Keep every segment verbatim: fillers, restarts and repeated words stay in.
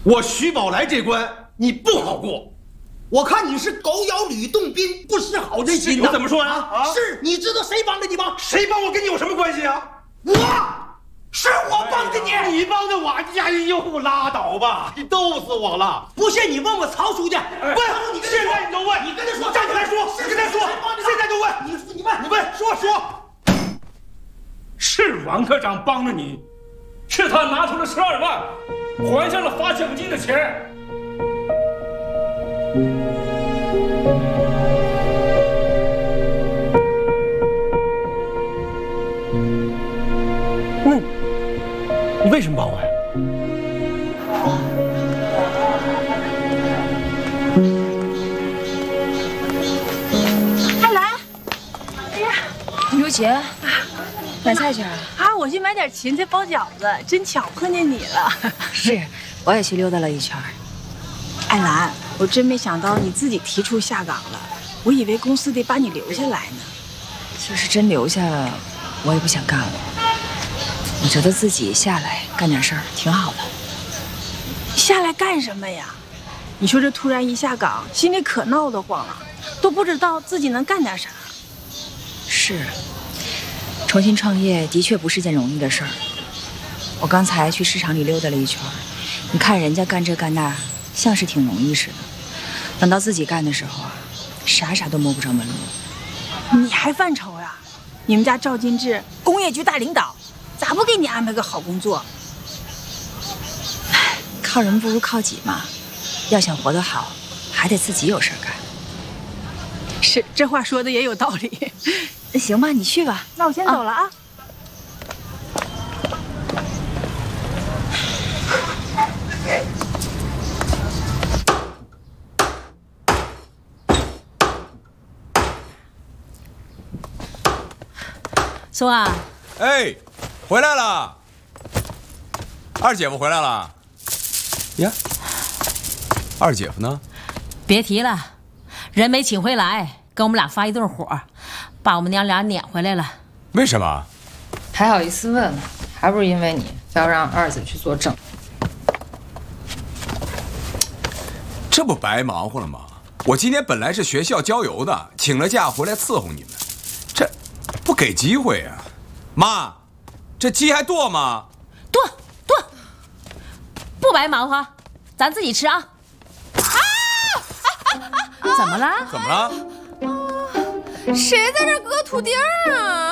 我徐宝来这关你不好过。我看你是狗咬吕洞宾，不识好人心。 我怎么说呀？ 啊，是你知道谁帮的你吗？ 谁帮我跟你有什么关系啊？ 我，是我帮的你。 你帮的我？哎呦，拉倒吧！ 你逗死我了！不信你问问曹书记，问你跟他说， 现在你就问， 你跟他说， 站起来说，跟他说，现在就问， 你你问你问，说说。是王科长帮了你，是他拿出了十二万，还上了发奖金的钱。 嗯，你为什么帮我呀？ 艾兰，哎呀， 刘姐，买菜去啊？ 啊，我去买点芹菜包饺子，真巧碰见你了。 是，我也去溜达了一圈。 艾兰，我真没想到你自己提出下岗了，我以为公司得把你留下来呢。 就是真留下，我也不想干了。我觉得自己下来干点事儿挺好的。 下来干什么呀？你说这突然一下岗，心里可闹得慌了，都不知道自己能干点啥。 是，重新创业的确不是件容易的事儿。我刚才去市场里溜达了一圈，你看人家干这干那，像是挺容易似的，等到自己干的时候啊，啥啥都摸不着门路。 你还犯愁呀？你们家赵金志，工业局大领导，咋不给你安排个好工作？ 靠人不如靠己嘛，要想活得好，还得自己有事儿干。 是，这话说的也有道理。 行吧，你去吧。 那我先走了啊。啊松啊， 哎，回来了，二姐夫回来了。呀，二姐夫呢？ 别提了，人没请回来，跟我们俩发一顿火，把我们娘俩撵回来了。 为什么？ 还好意思问，还不是因为你非要让二姐去做证。 这不白忙活了吗？我今天本来是学校郊游的，请了假回来伺候你们，这不给机会啊！妈，这鸡还剁吗？ 剁剁，不白忙活，咱自己吃啊！啊！怎么了？ 怎么了？ 谁在这割土丁啊？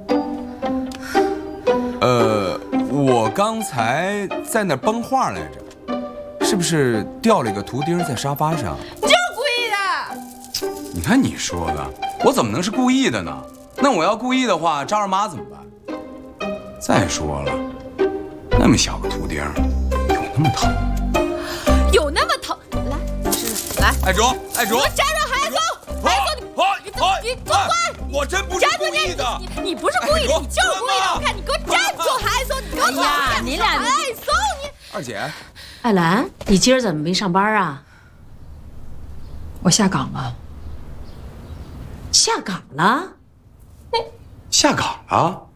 呃，我刚才在那崩画来着，是不是掉了一个图钉在沙发上？ 就是故意的。 你看你说的，我怎么能是故意的呢？那我要故意的话，张二妈怎么办？再说了，那么小个图钉，有那么疼？ 有那么疼？来，是来， 爱竹，爱竹， 我站住，海松，海松，你你你做乖， 我真不是故意的， 你你不是故意的，你就是故意的。我看你给我站住，海松，你给我走开！ 你俩， 海松，你二姐， 艾兰，你今儿怎么没上班啊？ 我下岗了。 下岗了？ 下岗了？